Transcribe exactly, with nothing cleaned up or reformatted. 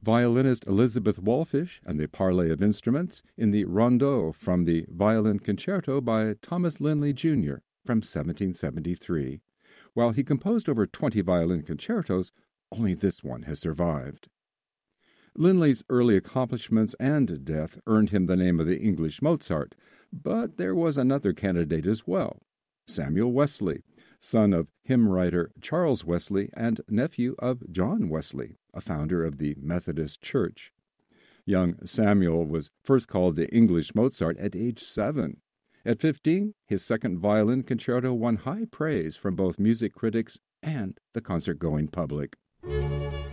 violinist Elizabeth Walfish and the Parley of Instruments in the Rondeau from the Violin Concerto by Thomas Linley Junior from seventeen seventy-three. While he composed over twenty violin concertos, only this one has survived. Linley's early accomplishments and death earned him the name of the English Mozart, but there was another candidate as well, Samuel Wesley, son of hymn writer Charles Wesley and nephew of John Wesley, a founder of the Methodist Church. Young Samuel was first called the English Mozart at age seven. At fifteen, his second violin concerto won high praise from both music critics and the concert-going public.